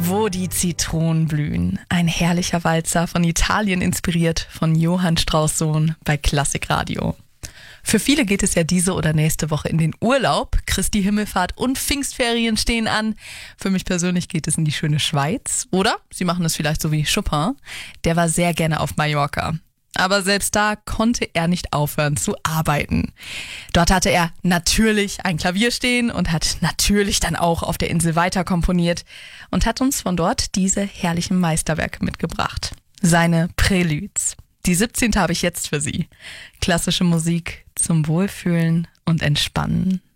Wo die Zitronen blühen. Ein herrlicher Walzer, von Italien inspiriert, von Johann Strauss Sohn bei Klassikradio. Für viele geht es ja diese oder nächste Woche in den Urlaub. Christi Himmelfahrt und Pfingstferien stehen an. Für mich persönlich geht es in die schöne Schweiz. Oder sie machen es vielleicht so wie Chopin. Der war sehr gerne auf Mallorca. Aber selbst da konnte er nicht aufhören zu arbeiten. Dort hatte er natürlich ein Klavier stehen und hat natürlich dann auch auf der Insel weiter komponiert und hat uns von dort diese herrlichen Meisterwerke mitgebracht. Seine Preludes. Die 17. habe ich jetzt für Sie. Klassische Musik zum Wohlfühlen und Entspannen.